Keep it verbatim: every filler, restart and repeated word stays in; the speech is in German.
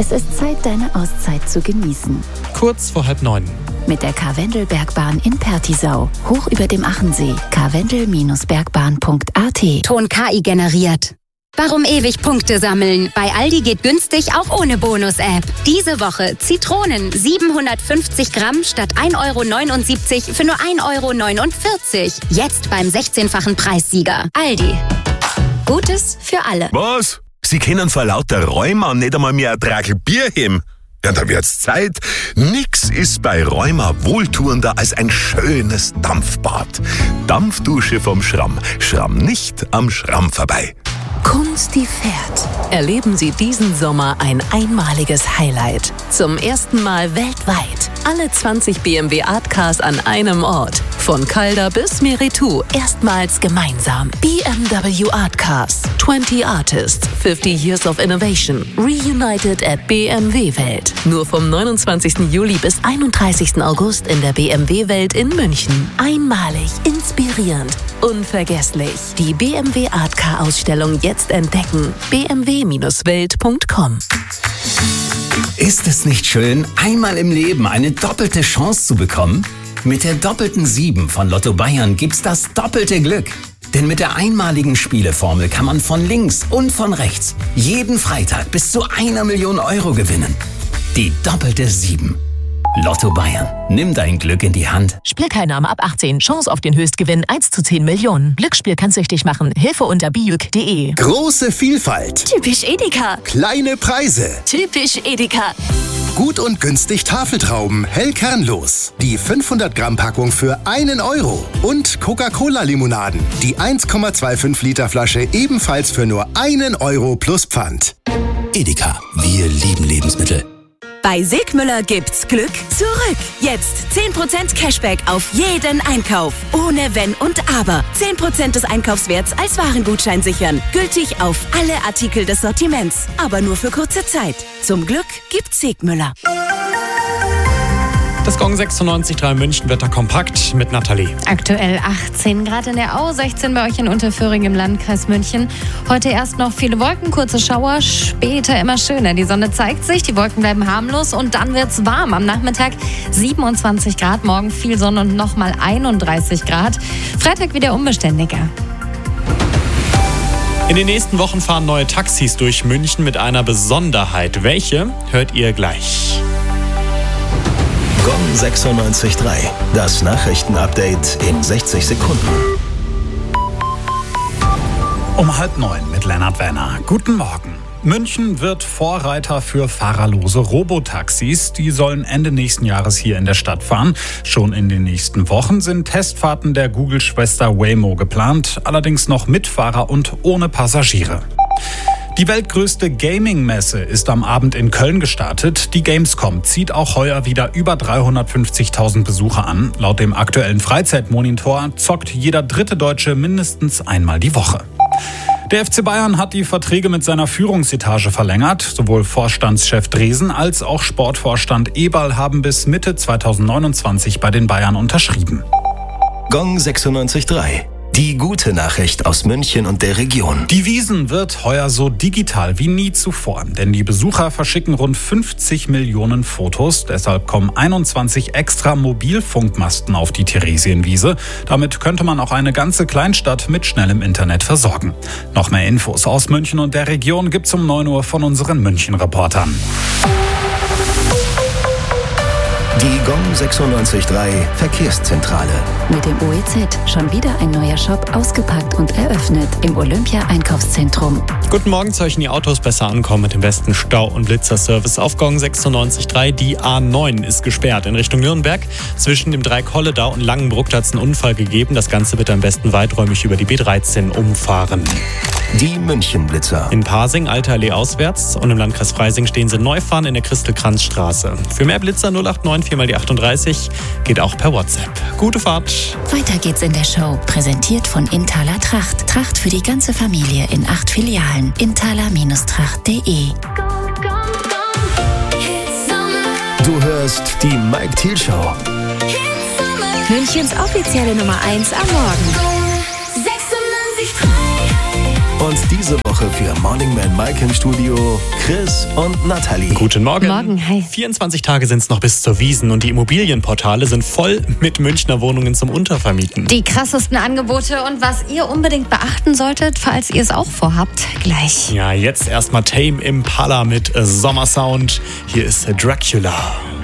Es ist Zeit, deine Auszeit zu genießen. Kurz vor halb neun. Mit der Karwendelbergbahn in Pertisau. Hoch über dem Achensee. karwendel Bergbahn punkt a t. Ton K I generiert. Warum ewig Punkte sammeln? Bei Aldi geht günstig auch ohne Bonus-App. Diese Woche Zitronen siebenhundertfünfzig Gramm statt ein Euro neunundsiebzig für nur ein Euro neunundvierzig. Jetzt beim sechzehnfachen Preissieger. Aldi. Gutes für alle. Was? Sie können vor lauter Rheuma nicht einmal mehr ein Tragl Bier heben? Ja, da wird's Zeit. Nix ist bei Rheuma wohltuender als ein schönes Dampfbad. Dampfdusche vom Schramm. Schramm nicht am Schramm vorbei. Kunst, die fährt. Erleben Sie diesen Sommer ein einmaliges Highlight. Zum ersten Mal weltweit. Alle zwanzig B M W Art Cars an einem Ort. Von Calder bis Meritou. Erstmals gemeinsam. B M W Art Cars. zwanzig Artists. fünfzig Years of Innovation. Reunited at B M W Welt. Nur vom neunundzwanzigsten Juli bis einunddreißigsten August in der B M W Welt in München. Einmalig, inspirierend, unvergesslich. Die B M W Art Car Ausstellung jetzt entdecken. b m w Bindestrich welt punkt com. Ist es nicht schön, einmal im Leben eine doppelte Chance zu bekommen? Mit der doppelten sieben von Lotto Bayern gibt's das doppelte Glück. Denn mit der einmaligen Spieleformel kann man von links und von rechts jeden Freitag bis zu einer Million Euro gewinnen. Die doppelte sieben. Lotto Bayern. Nimm dein Glück in die Hand. Spielteilnahme ab achtzehn. Chance auf den Höchstgewinn eins zu zehn Millionen. Glücksspiel kann süchtig machen. Hilfe unter bijuk punkt de. Große Vielfalt. Typisch Edeka. Kleine Preise. Typisch Edeka. Gut und günstig Tafeltrauben, hell kernlos. Die fünfhundert Gramm Packung für einen Euro. Und Coca-Cola-Limonaden. Die eins Komma fünfundzwanzig Liter Flasche ebenfalls für nur einen Euro plus Pfand. Edeka. Wir lieben Lebensmittel. Bei Sigmüller gibt's Glück zurück. Jetzt zehn Prozent Cashback auf jeden Einkauf. Ohne Wenn und Aber. zehn Prozent des Einkaufswerts als Warengutschein sichern. Gültig auf alle Artikel des Sortiments. Aber nur für kurze Zeit. Zum Glück gibt's Sigmüller. Das Gong sechsundneunzig Komma drei München Wetter kompakt mit Nathalie. Aktuell achtzehn Grad in der Au, sechzehn bei euch in Unterföhring im Landkreis München. Heute erst noch viele Wolken, kurze Schauer, später immer schöner. Die Sonne zeigt sich, die Wolken bleiben harmlos und dann wird's warm. Am Nachmittag siebenundzwanzig Grad, morgen viel Sonne und nochmal einunddreißig Grad. Freitag wieder unbeständiger. In den nächsten Wochen fahren neue Taxis durch München mit einer Besonderheit. Welche, hört ihr gleich. Gong sechsundneunzig Komma drei. Das Nachrichtenupdate in sechzig Sekunden. Um halb neun mit Lennart Wenner. Guten Morgen. München wird Vorreiter für fahrerlose Robotaxis. Die sollen Ende nächsten Jahres hier in der Stadt fahren. Schon in den nächsten Wochen sind Testfahrten der Google-Schwester Waymo geplant. Allerdings noch mit Fahrer und ohne Passagiere. Die weltgrößte Gaming-Messe ist am Abend in Köln gestartet. Die Gamescom zieht auch heuer wieder über dreihundertfünfzigtausend Besucher an. Laut dem aktuellen Freizeitmonitor zockt jeder dritte Deutsche mindestens einmal die Woche. Der F C Bayern hat die Verträge mit seiner Führungsetage verlängert. Sowohl Vorstandschef Dresen als auch Sportvorstand Eberl haben bis Mitte zweitausendneunundzwanzig bei den Bayern unterschrieben. Gong sechsundneunzig Komma drei. Die gute Nachricht aus München und der Region. Die Wiesn wird heuer so digital wie nie zuvor. Denn die Besucher verschicken rund fünfzig Millionen Fotos. Deshalb kommen einundzwanzig extra Mobilfunkmasten auf die Theresienwiese. Damit könnte man auch eine ganze Kleinstadt mit schnellem Internet versorgen. Noch mehr Infos aus München und der Region gibt's um neun Uhr von unseren München-Reportern. Die Gong sechsundneunzig Komma drei Verkehrszentrale. Mit dem O E Z schon wieder ein neuer Shop ausgepackt und eröffnet im Olympia-Einkaufszentrum. Guten Morgen, solchen die Autos besser ankommen mit dem besten Stau- und Blitzerservice auf Gong sechsundneunzig Komma drei. Die A neun ist gesperrt in Richtung Nürnberg. Zwischen dem Dreieck-Holledau und Langenbruck hat es einen Unfall gegeben. Das Ganze wird am besten weiträumig über die B dreizehn umfahren. Die München-Blitzer. In Pasing, Alte Allee auswärts und im Landkreis Freising stehen sie Neufahren in der Christel-Kranz-Straße. Für mehr Blitzer null acht neun vier mal die achtunddreißig geht auch per WhatsApp. Gute Fahrt. Weiter geht's in der Show. Präsentiert von Inthaler Tracht. Tracht für die ganze Familie in acht Filialen. inthaler Tracht punkt de. Du hörst die Mike Thiel Show. Münchens offizielle Nummer eins am Morgen. Und diese Woche für Morning Man Mike im Studio Chris und Nathalie. Guten Morgen. Morgen, hi. vierundzwanzig Tage sind es noch bis zur Wiesn und die Immobilienportale sind voll mit Münchner Wohnungen zum Untervermieten. Die krassesten Angebote und was ihr unbedingt beachten solltet, falls ihr es auch vorhabt, gleich. Ja, jetzt erstmal Tame Impala mit Sommersound. Hier ist Dracula.